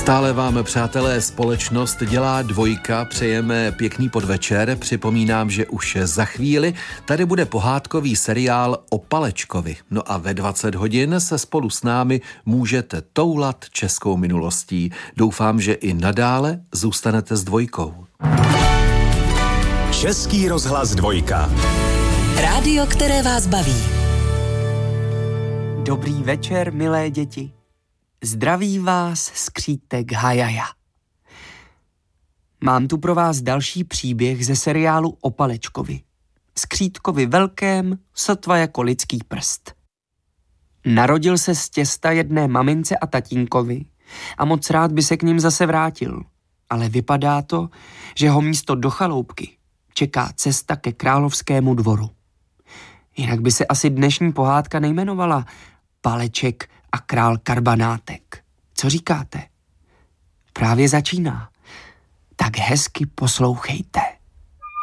Stále vám, přátelé, společnost dělá Dvojka, přejeme pěkný podvečer. Připomínám, že už za chvíli tady bude pohádkový seriál o Palečkovi. No a ve 20 hodin se spolu s námi můžete toulat českou minulostí. Doufám, že i nadále zůstanete s Dvojkou. Český rozhlas Dvojka. Rádio, které vás baví. Dobrý večer, milé děti. Zdraví vás skřítek Hajaja. Mám tu pro vás další příběh ze seriálu o Palečkovi. Skřítkovi velkém, sotva jako lidský prst. Narodil se z těsta jedné mamince a tatínkovi a moc rád by se k ním zase vrátil. Ale vypadá to, že ho místo do chaloupky čeká cesta ke královskému dvoru. Jinak by se asi dnešní pohádka nejmenovala Paleček a král Karbanátek. Co říkáte? Právě začíná. Tak hezky poslouchejte.